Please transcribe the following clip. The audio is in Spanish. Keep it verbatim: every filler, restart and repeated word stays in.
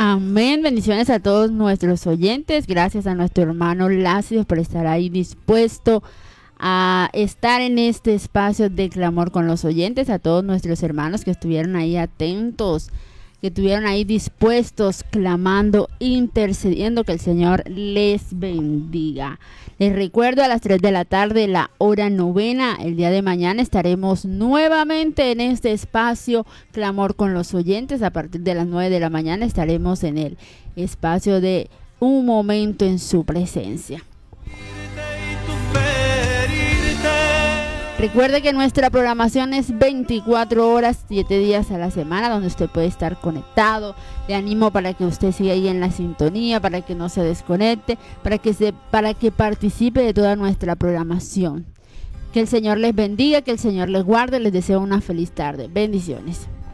Amén. Bendiciones a todos nuestros oyentes. Gracias a nuestro hermano Lácido por estar ahí dispuesto a estar en este espacio de clamor con los oyentes. A todos nuestros hermanos que estuvieron ahí atentos, que estuvieron ahí dispuestos, clamando, intercediendo. Que el Señor les bendiga. Les recuerdo, a las tres de la tarde, la hora novena. El día de mañana estaremos nuevamente en este espacio Clamor con los oyentes. A partir de las nueve de la mañana estaremos en el espacio de Un Momento en Su Presencia. Recuerde que nuestra programación es veinticuatro horas, siete días a la semana, donde usted puede estar conectado. Le animo para que usted siga ahí en la sintonía, para que no se desconecte, para que, se, para que participe de toda nuestra programación. Que el Señor les bendiga, que el Señor les guarde. Les deseo una feliz tarde. Bendiciones.